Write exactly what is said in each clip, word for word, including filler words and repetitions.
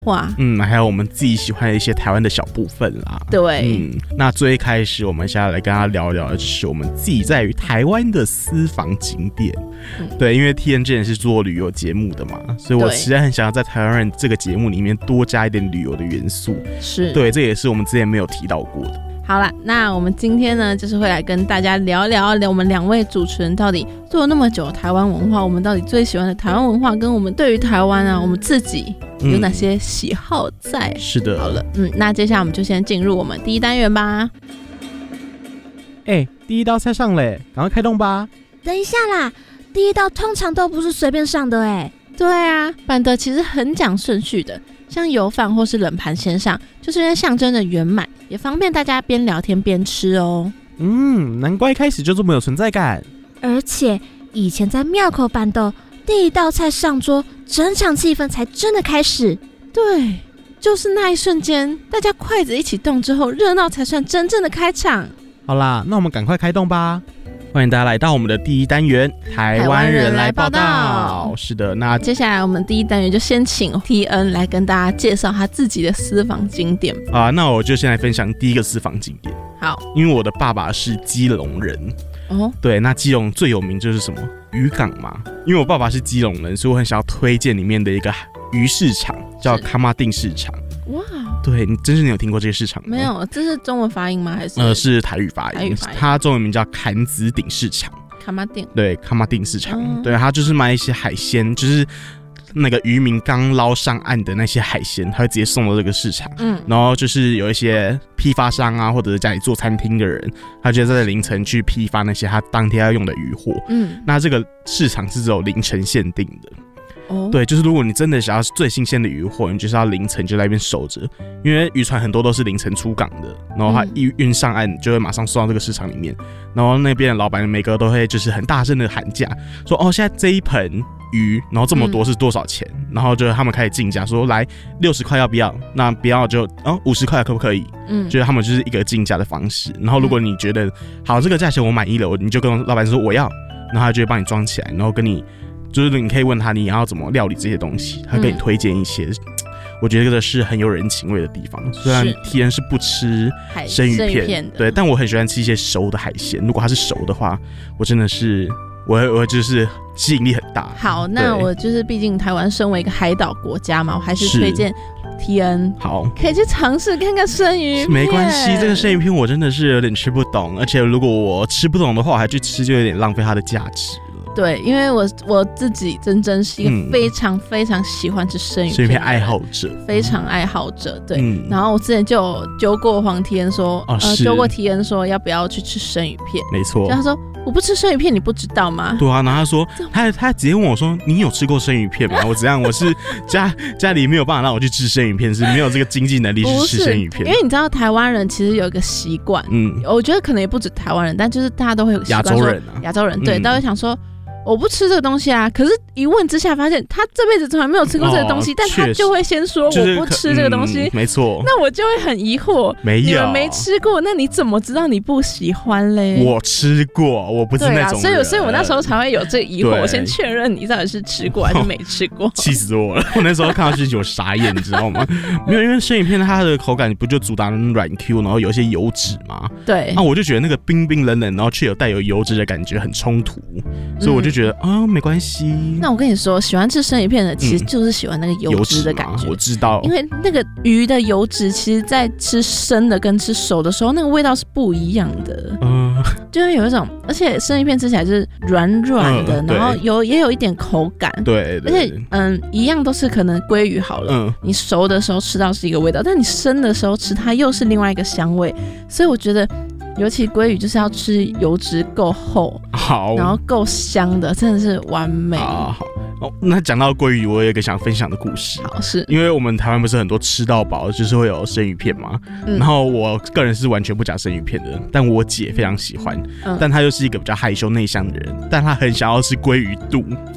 化， 嗯，还有我们自己喜欢的一些台湾的小部分啦。 对， 嗯，那最开始我们现在来跟大家聊一聊的就是我们自己在于台湾的私房景点。嗯、对，因为 T N 之前是做旅游节目的嘛，所以我实在很想要在台湾人这个节目里面多加一点旅游的元素。 是， 对，这也是我们之前没有提到过的。 好啦，那我们今天呢，就是会来跟大家聊聊聊我们两位主持人到底做了那么久台湾文化，我们到底最喜欢的台湾文化，跟我们对于台湾啊，我们自己有哪些喜好在？ 嗯、是的。 好了，嗯，那接下来我们就先进入我们第一单元吧。 哎、欸，第一道菜上嘞，赶快开动吧！ 等一下啦，第一道通常都不是随便上的哎。 对啊，板德其实很讲顺序的。像油饭或是冷盘先上，就是因为象征着圆满，也方便大家边聊天边吃哦。 嗯，难怪一开始就这么有存在感。 而且以前在庙口板豆，第一道菜上桌，整场气氛才真的开始。 对，就是那一瞬间，大家筷子一起动之后，热闹才算真正的开场。 好啦，那我们赶快开动吧。 欢迎大家来到我们的第一单元台湾人来报道。是的，那接下来我们第一单元就先请 T N 来跟大家介绍他自己的私房景点啊。那我就先来分享第一个私房景点。 好， 因为我的爸爸是基隆人哦。对，那基隆最有名就是什么渔港嘛。因为我爸爸是基隆人，所以我很想要推荐里面的一个鱼市场，叫卡马丁市场。哇，对，你真是你有听过这个市场吗？ 没有，这是中文发音吗？还是呃是台语发音？ 台语发音， 它中文名叫坎子顶市场。 卡马丁， 对，卡马丁市场， 嗯、 对，它就是卖一些海鲜，就是那个渔民刚捞上岸的那些海鲜，他会直接送到这个市场。嗯，然后就是有一些批发商啊，或者是家里做餐厅的人，他就在凌晨去批发那些他当天要用的渔货。嗯，那这个市场是只有凌晨限定的。哦，对，就是如果你真的想要最新鲜的渔货，你就是要凌晨就在那边守着，因为渔船很多都是凌晨出港的，然后它一运上岸就会马上送到这个市场里面，然后那边的老板每个都会就是很大声的喊价，说哦现在这一盆鱼，然后这么多是多少钱？嗯、然后就他们开始竞价，说来六十块要不要？那不要就哦五十块可不可以？嗯，就是他们就是一个竞价的方式。然后如果你觉得、嗯、好这个价钱我满意了，你就跟老板说我要，然后他就会帮你装起来，然后跟你。就是你可以问他你要怎么料理这些东西，他给你推荐一些、嗯、我觉得这个是很有人情味的地方。虽然 T N 是不吃生鱼 片, 片对，但我很喜欢吃一些熟的海鲜，如果它是熟的话我真的是我我就是吸引力很大。 好，那我就是毕竟台湾身为一个海岛国家嘛，我还是推荐 T N 好可以去尝试看看生鱼片。 没关系，这个生鱼片我真的是有点吃不懂，而且如果我吃不懂的话我还去吃就有点浪费它的价值。 对，因为我我自己真真是一个非常非常喜欢吃生鱼片的人、嗯、生鱼片爱好者， 非常爱好者。对、嗯，然后我之前就有揪过黄 T N 说， 哦、 呃，揪过 T N 说要不要去吃生鱼片。 没错， 他说我不吃生鱼片，你不知道吗？ 对啊，然后他说他他直接问我说，你有吃过生鱼片吗？我怎样？我是家家里没有办法让我去吃生鱼片，是没有这个经济能力去吃生鱼片。 因为你知道台湾人其实有一个习惯，嗯，我觉得可能也不止台湾人，但就是大家都会有习惯， 亚洲人啊， 亚洲人对，嗯、都会想说。我不吃这个东西啊，可是一问之下发现他这辈子从来没有吃过这个东西，哦、但他就会先说我不吃这个东西， 就是嗯、没错。 那我就会很疑惑， 没有， 你们没吃过，那你怎么知道你不喜欢嘞？ 我吃过，我不是那种人。 对啊，所以所以我那时候才会有这个疑惑，我先确认你到底是吃过还是没吃过。 气死我了！我那时候看到是有傻眼，你知道吗？没有，因为生鱼片它的口感不就主打软 Q， 然后有一些油脂嘛。 对。 那、啊、我就觉得那个冰冰冷冷，然后却有带有油脂的感觉很冲突，所以我就觉得啊、嗯哦，没关系。 那我跟你说，喜欢吃生鱼片的其实就是喜欢那个油脂的感觉。 嗯、我知道， 因为那个鱼的油脂，其实在吃生的跟吃熟的时候，那个味道是不一样的。嗯，就会有一种，而且生鱼片吃起来就是软软的，嗯、然后有也有一点口感。 对， 而且嗯，一样都是可能鲑鱼好了，嗯，你熟的时候吃到是一个味道，但你生的时候吃它又是另外一个香味，所以我觉得。尤其鲑鱼就是要吃油脂够厚， 好， 然后够香的，真的是完美。 好，好哦，那讲到鲑鱼，我有一个想分享的故事。 好，是因为我们台湾不是很多吃到饱，就是会有生鱼片嘛。嗯、然后我个人是完全不夹生鱼片的，但我姐非常喜欢，嗯、但她又是一个比较害羞内向的人，但她很想要吃鲑鱼肚。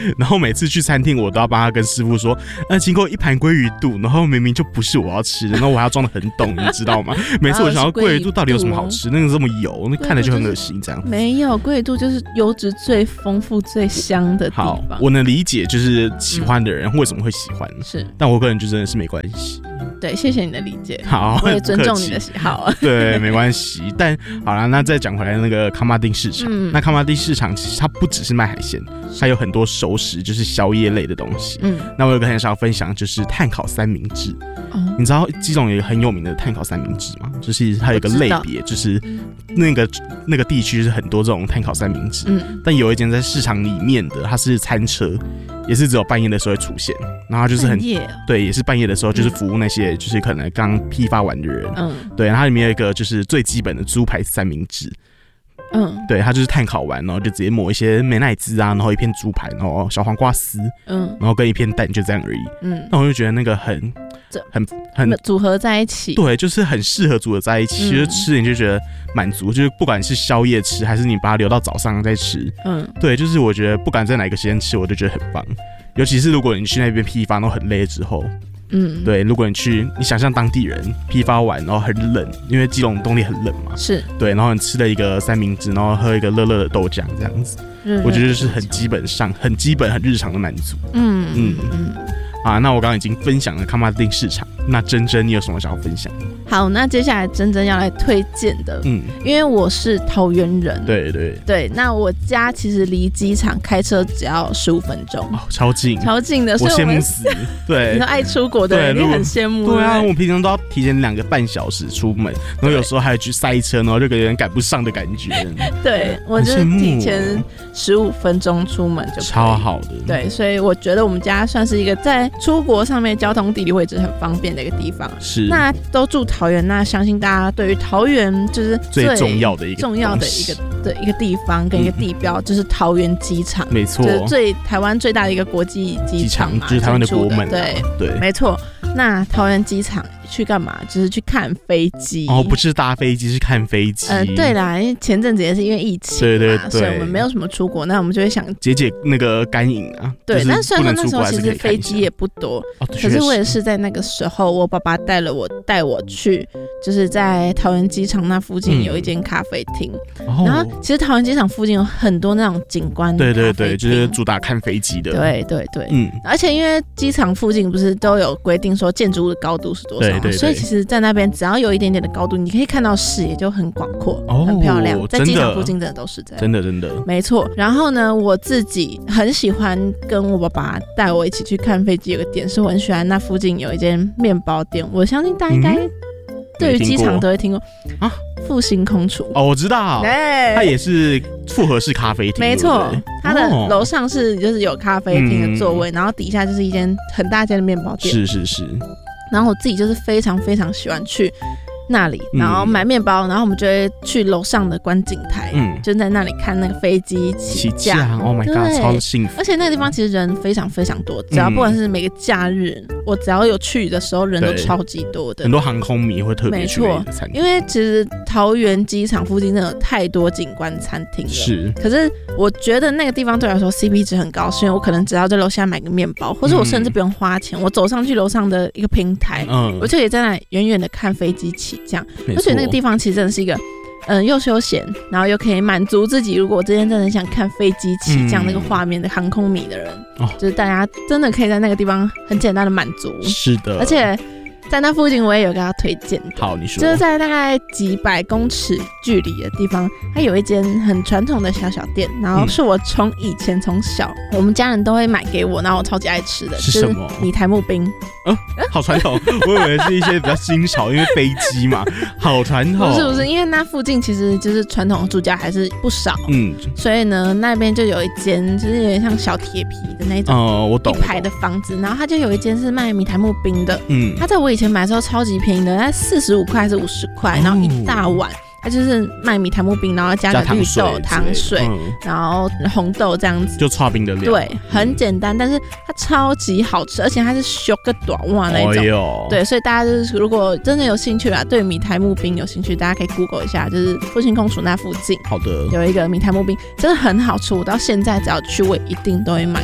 然后每次去餐厅，我都要帮他跟师傅说，呃，经过一盘鲑鱼肚，然后明明就不是我要吃的，然后我还要装得很懂，你知道吗？每次我想要鲑鱼肚到底有什么好吃，那个这么油，那看着就很恶心，这样。 没有，鲑鱼肚就是油脂最丰富、最香的地方。 好，我能理解，就是喜欢的人为什么会喜欢，嗯、 是， 但我个人就真的是没关系。 对，谢谢你的理解。 好， 我也尊重你的喜好。 对，没关系。但好啦，那再讲回来那个康巴丁市场，嗯、那康巴丁市场其实它不只是卖海鲜，它有很多熟食，就是宵夜类的东西。嗯，那我有个很想要分享，就是炭烤三明治。哦、你知道基隆有一个很有名的炭烤三明治吗？就是它有一个类别，就是那个那个地区是很多这种炭烤三明治。嗯，但有一间在市场里面的，它是餐车，也是只有半夜的时候会出现，然后就是很半夜、哦、 对，也是半夜的时候，就是服务那些就是可能刚批发完的人。嗯，对，然后它里面有一个就是最基本的猪排三明治。嗯，对，它就是炭烤完，然后就直接抹一些美乃滋啊，然后一片猪排，然后小黄瓜丝，嗯，然后跟一片蛋，就这样而已。嗯，那我就觉得那个很很很组合在一起， 对，就是很适合组合在一起，嗯、就是吃你就觉得满足，就是不管是宵夜吃，还是你把它留到早上再吃，嗯，对，就是我觉得不管在哪个时间吃，我就觉得很棒。尤其是如果你去那边批发，然后很累之后。嗯，对，如果你去，你想象当地人批发完，然后很冷，因为基隆冬天很冷嘛，是对，然后你吃了一个三明治，然后喝一个热热的豆浆，这样子，热热我觉得是很基本上、很基本、很日常的满足。嗯嗯嗯。啊，那我刚刚已经分享了康巴丁市场，那珍珍你有什么想要分享？ 好，那接下来珍珍要来推荐的，嗯，因为我是桃园人， 对对对，那我家其实离机场开车只要十五分钟， 哦，超近， 超近的， 我羡慕死。对， 你都爱出国的人，你很羡慕。 对啊，我平常都要提前两个半小时出门，然后有时候还要去塞车，然后就有点赶不上的感觉。 对，我就是提前十五分钟出门就可以， 超好的。 对，所以我觉得我们家算是一个在出国上面交通地理位置很方便的一个地方。 是， 那都住桃园，那相信大家对于桃园就是最最重要的一个重要的一个的一个地方跟一个地标，嗯、就是桃园机场。 没错， 就是最台湾最大的一个国际机场嘛， 就是台湾的国门、啊。 对对， 没错。那桃园机场去干嘛？就是去看飞机哦，不是搭飞机，是看飞机。 呃，对啦，因为前阵子也是因为疫情嘛， 对对对， 所以我们没有什么出国，那我们就会想解解那个干瘾啊。 对， 就是、 但虽然说那时候其实飞机也不多， 哦、 可是我也是在那个时候，我爸爸带了我带我去，就是在桃园机场那附近有一间咖啡厅、嗯，然后其实桃园机场附近有很多那种景观， 对对对，就是主打看飞机的。 对对对，嗯，而且因为机场附近不是都有规定说建筑物的高度是多少，对对对，所以其实在那边只要有一点点的高度，你可以看到视野就很广阔、哦，很漂亮。在机场附近真的都是这样， 真的真的没错。然后呢，我自己很喜欢跟我爸爸带我一起去看飞机，有个点是我很喜欢那附近有一间面包店，我相信大家应该对于机场都会听过啊。复兴空厨哦，我知道，它也是复合式咖啡厅， 没错，它的楼上是就是有咖啡厅的座位、嗯，然后底下就是一间很大间的面包店， 是是是。 然后我自己就是非常非常喜欢去那里，然后买面包，嗯、然后我们就会去楼上的观景台，嗯，就在那里看那个飞机起降。 Oh my god， 超幸福！ 而且那个地方其实人非常非常多，只要不管是每个假日，嗯、我只要有去的时候，人都超级多的。 很多航空迷会特别去那个餐厅， 因为其实桃园机场附近真的有太多景观餐厅了。 是， 可是我觉得那个地方对我来说 C P 值很高，是因为我可能只要在楼下买个面包，或者我甚至不用花钱，嗯、我走上去楼上的一个平台，嗯，我就可以在那里远远的看飞机起降。而且那个地方其实真的是一个，嗯，又休闲，然后又可以满足自己，如果我今天真的很想看飞机起降那个画面的航空迷的人，嗯、就是大家真的可以在那个地方很简单的满足。 是的， 而且在那附近我也有个要推荐的， 好，你说， 就是在大概几百公尺距离的地方，它有一间很传统的小小店，然后是我从以前从小、嗯、我们家人都会买给我，然后我超级爱吃的， 是什么？ 就是米苔木冰。 嗯，好传统，我以为是一些比较新潮，因为飞机嘛，好传统。 不是不是，因为那附近其实就是传统住家还是不少，嗯，所以呢那边就有一间，就是有点像小铁皮的那种， 哦，我懂， 一排的房子，然后它就有一间是卖米苔木冰的，嗯，它在我以前买的时候超级便宜的，它四十五块还是五十块，然后一大碗。它就是卖米苔木冰，然后加个绿豆、糖水，嗯、然后红豆这样子， 就剉冰的料。 对，很简单，但是它超级好吃，而且它是小个短袜那一种。哎、对，所以大家就是如果真的有兴趣啦，对米苔木冰有兴趣，大家可以 Google 一下，就是复兴空厨那附近， 好的， 有一个米苔木冰，真的很好吃，我到现在只要去，我一定都会买。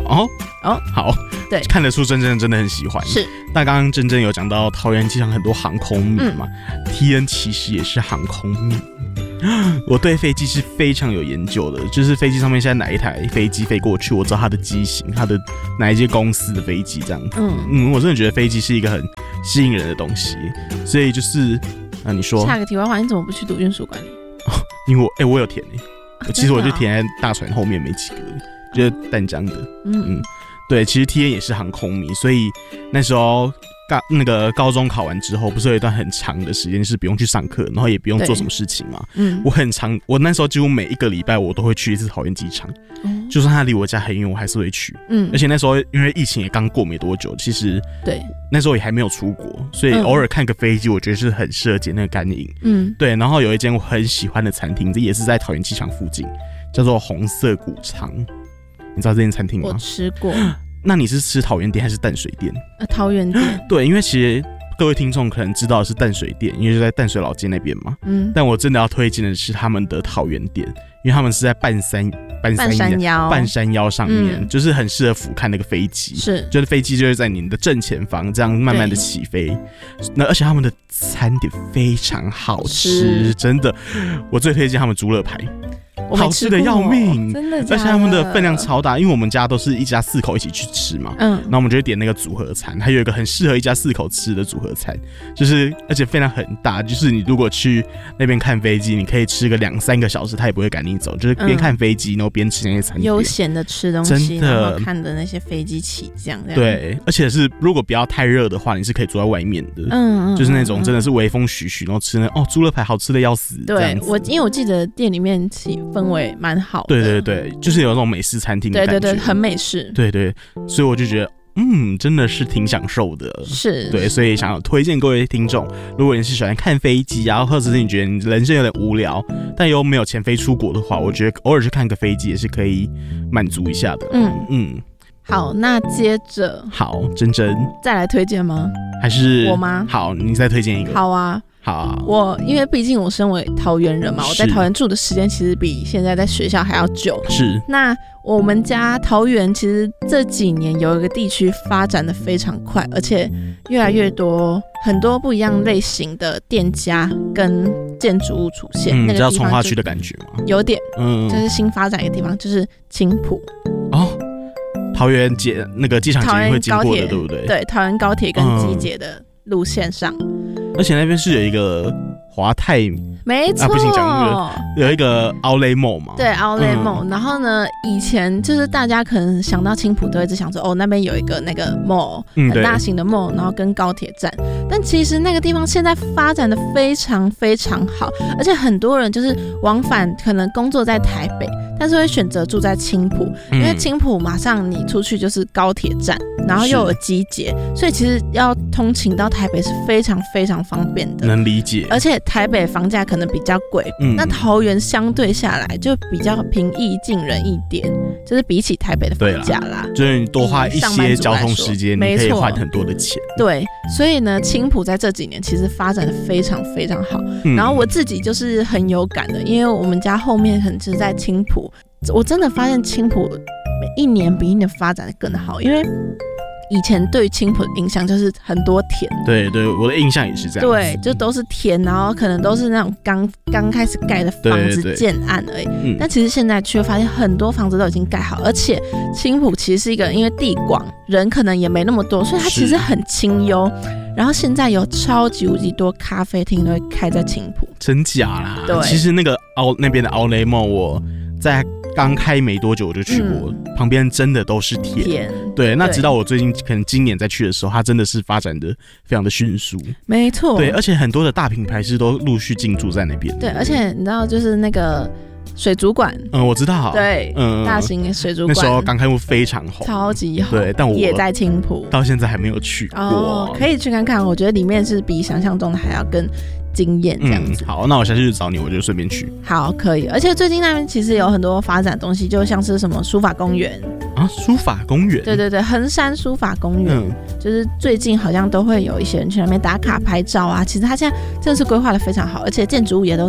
哦哦， 好， 对， 看得出真真真的很喜欢。 是， 那刚刚真真有讲到桃园机场很多航空迷嘛、嗯、，T N 其实也是航空迷。我对飞机是非常有研究的，就是飞机上面现在哪一台飞机飞过去，我知道它的机型，它的哪一间公司的飞机这样子。嗯嗯，我真的觉得飞机是一个很吸引人的东西，所以就是啊，你说。 下个题外话，你怎么不去读运输管理？ 哦、因为我哎、欸，我有填哎、欸， 啊、 其实我就填在大船后面没几个，就是淡江的。嗯嗯，对，其实 T N 也是航空迷，所以那时候。高那个高中考完之后，不是有一段很长的时间是不用去上课，然后也不用做什么事情嘛。嗯，我很长，我那时候几乎每一个礼拜我都会去一次桃园机场，嗯、就算它离我家很远，我还是会去。嗯，而且那时候因为疫情也刚过没多久，其实对那时候也还没有出国，所以偶尔看个飞机，我觉得是很适合解那个干瘾。嗯，对。然后有一间我很喜欢的餐厅，这也是在桃园机场附近，叫做红色谷仓。你知道这间餐厅吗？ 我吃过。 那你是吃桃园店还是淡水店？ 呃，桃园店。对， 因为其实各位听众可能知道的是淡水店，因为就在淡水老街那边嘛。嗯。但我真的要推荐的是他们的桃园店，因为他们是在半山半山半山腰半山腰上面、嗯，就是很适合俯瞰那个飞机。是。就是飞机就是在你的正前方，这样慢慢的起飞。那而且他们的餐点非常好吃，真的，我最推荐他们猪肋排。好吃的要命， 真的假的？ 而且他们的分量超大，因为我们家都是一家四口一起去吃嘛，嗯，然后我们就会点那个组合餐，还有一个很适合一家四口吃的组合餐，就是而且分量很大，就是你如果去那边看飞机，你可以吃个两三个小时，他也不会赶你走，就是边看飞机、嗯、然后边吃那些餐点， 悠闲的吃东西， 真的， 然后看的那些飞机起降， 对，而且是如果不要太热的话，你是可以坐在外面的，嗯，就是那种真的是微风徐徐，然后吃那哦猪肋排好吃的要死， 对我因为我记得店里面气氛围蛮好。 对对对，就是有那种美式餐厅的感觉， 对对对，很美式， 对对，所以我就觉得，嗯，真的是挺享受的， 是， 对，所以想要推荐各位听众，如果你是喜欢看飞机啊，或者是你觉得你人生有点无聊，但又没有钱飞出国的话，我觉得偶尔去看个飞机也是可以满足一下的，嗯嗯。 好，那接着， 好，珍珍再来推荐吗？ 还是我吗？ 好，你再推荐一个。 好啊。 好啊， 我因为毕竟我身为桃园人嘛，我在桃园住的时间其实比现在在学校还要久。 是。 那我们家桃园其实这几年有一个地区发展的非常快，而且越来越多很多不一样类型的店家跟建筑物出现。 嗯， 那个地方知道重划区的感觉吗？ 有点，嗯，就是新发展一个地方，就是青埔。 哦。桃园捷那个机场捷运会经过的，对不对？ 对，桃园高铁跟机捷的路线上。 而且那边是有一个华泰， 没错、啊， 不行讲有一个 Outlet Mall 嘛， 对 Outlet Mall、嗯。然后呢，以前就是大家可能想到青埔都会只想说，哦，那边有一个那个 mall，、嗯、很大型的 mall， 然后跟高铁站。但其实那个地方现在发展的非常非常好，而且很多人就是往返，可能工作在台北，但是会选择住在青埔，因为青埔马上你出去就是高铁站，然后又有机捷，所以其实要通勤到台北是非常非常方便的。 能理解。 而且台北房价可能比较贵，嗯、那桃园相对下来就比较平易近人一点，就是比起台北的房价啦， 就是你多花一些交通时间，你可以换很多的钱。 对，所以呢，青埔在这几年其实发展的非常非常好、嗯。然后我自己就是很有感的，因为我们家后面很是在青埔，我真的发现青埔每一年比一年发展的更好，因为以前对于青埔的印象就是很多田， 对对，我的印象也是这样， 对，就都是田，然后可能都是那种刚刚开始盖的房子建案而已。嗯、但其实现在却发现很多房子都已经盖好，而且青埔其实是一个因为地广，人可能也没那么多，所以它其实很清幽。然后现在有超级无敌多咖啡厅都会开在青埔， 真假啦？ 对， 其实那个奥那边的Outlet Mall，我在刚开没多久我就去过、嗯，旁边真的都是田。田对，那直到我最近可能今年再去的时候，它真的是发展的非常的迅速。 没错， 对，而且很多的大品牌是都陆续进驻在那边。 对，而且你知道，就是那个水族馆， 嗯，我知道， 对，嗯，大型的水族馆， 那时候刚开幕非常红， 超级红， 对，但我也在青埔， 到现在还没有去过、哦， 可以去看看。我觉得里面是比想象中的还要更惊艳这样子、 嗯。好，那我下次去找你，我就顺便去。 好，可以。而且最近那边其实有很多发展的东西，就像是什么书法公园啊，书法公园， 对对对，衡山书法公园、嗯，就是最近好像都会有一些人去那边打卡拍照啊。其实它现在真的是规划的非常好，而且建筑物也都是那种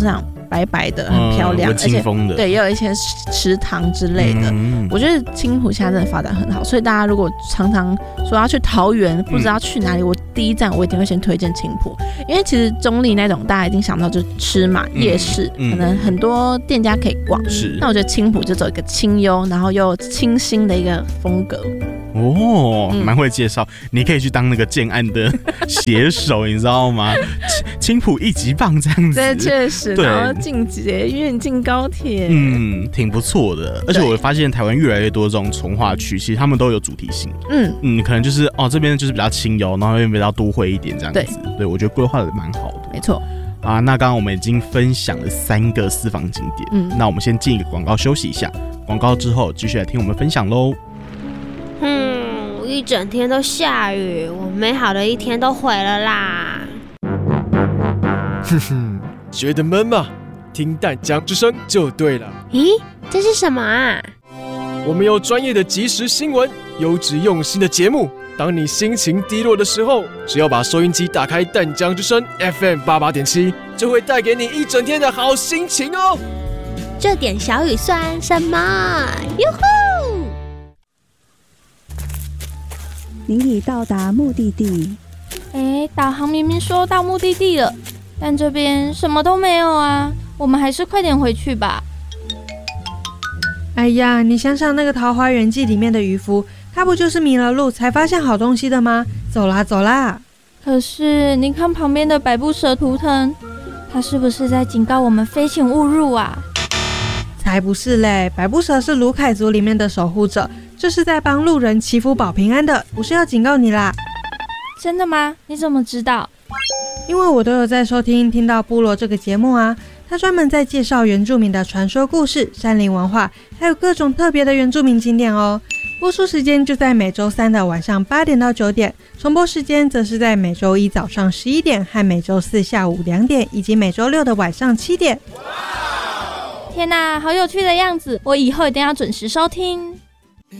白白的，很漂亮， 文青风的， 而且对，也有一些池塘之类的。嗯、我觉得青埔现在真的发展很好，所以大家如果常常说要去桃园，不知道去哪里，嗯、我第一站我一定会先推荐青埔，因为其实中立那种大家一定想到就是吃嘛，嗯、夜市，嗯、可能很多店家可以逛。是，那我觉得青埔就走一个清幽，然后又清新的一个风格。 哦，蛮会介绍，嗯、你可以去当那个建案的写手，你知道吗？青埔一级棒这样子， 这确实，然后进捷运、进高铁， 嗯，挺不错的。而且我发现台湾越来越多这种重划区，其实他们都有主题性。嗯嗯，可能就是哦，这边就是比较清幽，然后那边比较都会一点这样子。对，对我觉得规划的蛮好的。 没错。 啊，那刚刚我们已经分享了三个私房景点，嗯，那我们先进一个广告休息一下，广告之后继续来听我们分享喽。 嗯，一整天都下雨，我美好的一天都毁了啦。 哼哼，觉得闷吗？听淡江之声就对了。 咦，这是什么啊？ 我们有专业的即时新闻，优质用心的节目。当你心情低落的时候，只要把收音机打开淡江之声 F M 八八点七，就会带给你一整天的好心情哦。 这点小雨算什么？哟呼！ 您已到达目的地。 哎，导航明明说到目的地了，但这边什么都没有啊！我们还是快点回去吧。 哎呀，你想想那个《桃花源记》里面的渔夫，他不就是迷了路才发现好东西的吗？走啦走啦！ 可是你看旁边的百步蛇图腾，他是不是在警告我们飞行勿入啊？ 才不是嘞！百步蛇是卢凯族里面的守护者，这是在帮路人祈福保平安的，不是要警告你啦。 真的吗？你怎么知道？ 因为我都有在收听听到部落这个节目啊，他专门在介绍原住民的传说故事、山林文化，还有各种特别的原住民景点哦。播出时间就在每周三的晚上八点到九点，重播时间则是在每周一早上十一点和每周四下午两点，以及每周六的晚上七点。 天哪，好有趣的样子！我以后一定要准时收听。